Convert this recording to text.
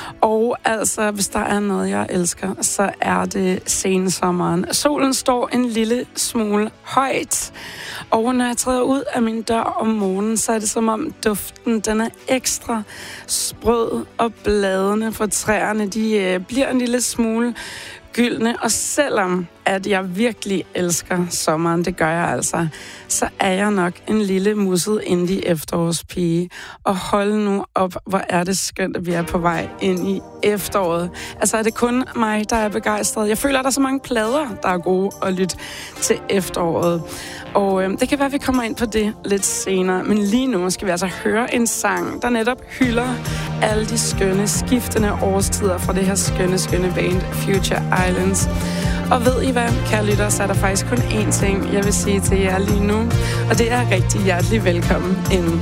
Og altså, hvis der er noget, jeg elsker, så er det sensommeren. Solen står en lille smule højt, og når jeg træder ud af min dør om morgenen, så er det som om duften, den er ekstra sprød, og bladene fra træerne, de bliver en lille smule gyldne, og selvom at jeg virkelig elsker sommeren, det gør jeg altså, så er jeg nok en lille musset indie efterårspige. Og hold nu op, hvor er det skønt, at vi er på vej ind i efteråret. Altså er det kun mig, der er begejstret. Jeg føler, at der er så mange plader, der er gode at lytte til efteråret. Og det kan være, at vi kommer ind på det lidt senere. Men lige nu skal vi altså høre en sang, der netop hylder alle de skønne, skiftende årstider fra det her skønne band Future Islands. Og ved I hvad, kære lytter, så er der faktisk kun én ting, jeg vil sige til jer lige nu. Og det er rigtig hjertelig velkommen ind.